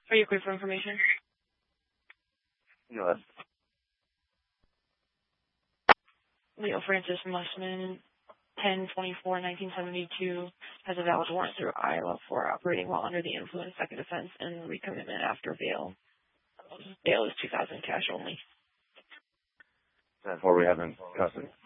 Are you clear for information? Yes. Leo Francis Mussman, 10/24/1972, has a valid warrant through Iowa for operating while under the influence, second offense, and recommitment after bail. Bail is $2,000 cash only. That's what we have in custody.